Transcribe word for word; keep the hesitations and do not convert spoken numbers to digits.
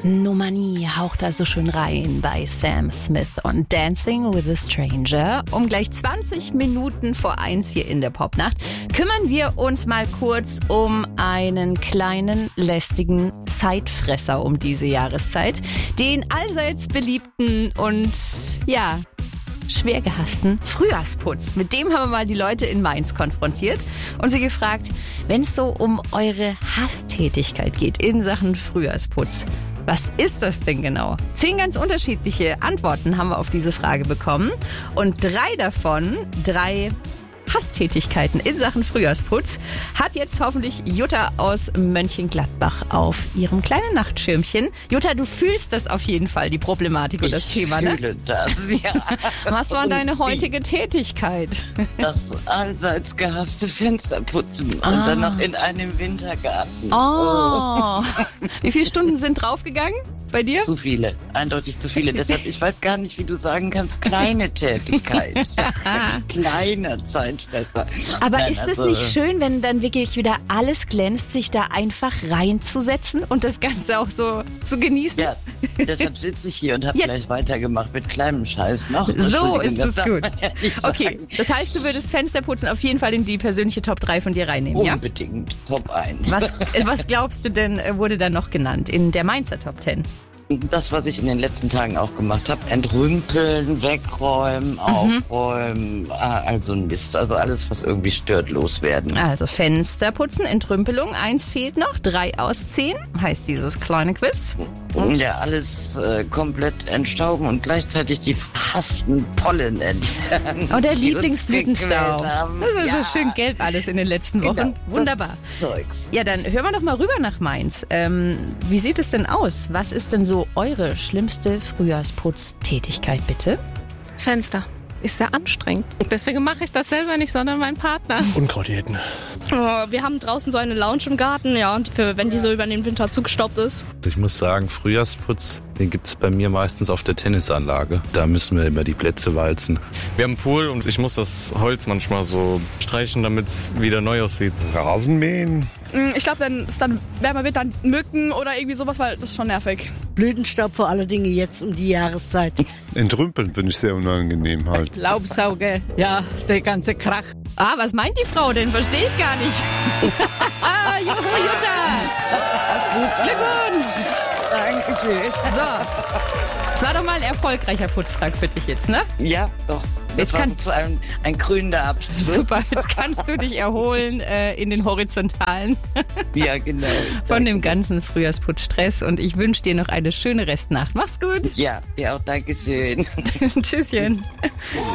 Nomani haucht da so schön rein bei Sam Smith und Dancing with a Stranger. Um gleich zwanzig Minuten vor eins hier in der Popnacht kümmern wir uns mal kurz um einen kleinen, lästigen Zeitfresser um diese Jahreszeit. Den allseits beliebten und, ja, schwer gehassten Frühjahrsputz. Mit dem haben wir mal die Leute in Mainz konfrontiert und sie gefragt, wenn es so um eure Hasstätigkeit geht in Sachen Frühjahrsputz, was ist das denn genau? Zehn ganz unterschiedliche Antworten haben wir auf diese Frage bekommen und drei davon, drei Hasstätigkeiten in Sachen Frühjahrsputz, hat jetzt hoffentlich Jutta aus Mönchengladbach auf ihrem kleinen Nachtschirmchen. Jutta, du fühlst das auf jeden Fall, die Problematik und das ich Thema, ne? Ich fühle das, ja. Was war deine heutige Tätigkeit? Das allseits gehasste Fensterputzen Ah. und dann noch in einem Wintergarten. Oh, wie viele Stunden sind draufgegangen bei dir? Zu viele, eindeutig zu viele. Deshalb, ich weiß gar nicht, wie du sagen kannst, kleine Tätigkeit. Kleiner Zeitfresser. Aber Nein, ist es also, nicht schön, wenn dann wirklich wieder alles glänzt, sich da einfach reinzusetzen und das Ganze auch so zu genießen? Ja, deshalb sitze ich hier und habe Jetzt. gleich weitergemacht mit kleinem Scheiß noch. So Entschuldigung, ist das es darf gut. man ja nicht Okay, sagen. das heißt, du würdest Fensterputzen auf jeden Fall in die persönliche Top drei von dir reinnehmen, ja? Unbedingt, Top eins. Was, äh, was glaubst du denn, äh, wurde da noch genannt in der Mainzer Top zehn? Das, was ich in den letzten Tagen auch gemacht habe, entrümpeln, wegräumen, aufräumen, ah, also ein Mist, also alles, was irgendwie stört, loswerden. Also Fensterputzen, Entrümpelung, eins fehlt noch, drei aus zehn, heißt dieses kleine Quiz. Und? Ja, alles äh, komplett entstauben und gleichzeitig die verhassten Pollen entfernen. Oh, der die uns Lieblingsblütenstaub. gequält haben. Das ist Ja, so schön gelb alles in den letzten Wochen. genau, Wunderbar. das Zeugs. Ja, dann hören wir doch mal rüber nach Mainz. Ähm, wie sieht es denn aus? Was ist denn so eure schlimmste Frühjahrsputztätigkeit, bitte? Fenster. Ist sehr anstrengend. Deswegen mache ich das selber nicht, sondern mein Partner. Unkraut jäten. Oh, wir haben draußen so eine Lounge im Garten, ja, und für, wenn die so über den Winter zugestaubt ist. Ich muss sagen, Frühjahrsputz, den gibt es bei mir meistens auf der Tennisanlage. Da müssen wir immer die Plätze walzen. Wir haben einen Pool und ich muss das Holz manchmal so streichen, damit es wieder neu aussieht. Rasenmähen. Ich glaube, wenn es dann wärmer wird, dann Mücken oder irgendwie sowas, weil das ist schon nervig. Blütenstaub vor alle Dinge jetzt um die Jahreszeit. Entrümpeln bin ich sehr unangenehm halt. Laubsauge, ja, der ganze Krach. Ah, was meint die Frau denn? Verstehe ich gar nicht. ah, Juhu, Jutta! Glückwunsch! Dankeschön. So, es war doch mal ein erfolgreicher Putztag für dich jetzt, ne? Ja, doch. Das Jetzt war kann- zu einem ein krönender Abschluss. Super, jetzt kannst du dich erholen äh, in den Horizontalen Ja, genau. von dem ganzen Frühjahrsputzstress und ich wünsche dir noch eine schöne Restnacht. Mach's gut. Ja, dir auch Dankeschön. Tschüsschen.